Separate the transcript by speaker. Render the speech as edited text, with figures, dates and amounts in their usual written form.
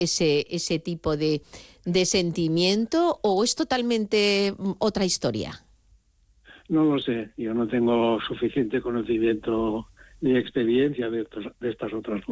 Speaker 1: ese tipo de sentimiento, o es totalmente otra historia?
Speaker 2: No lo sé, yo no tengo suficiente conocimiento ni experiencia de estas otras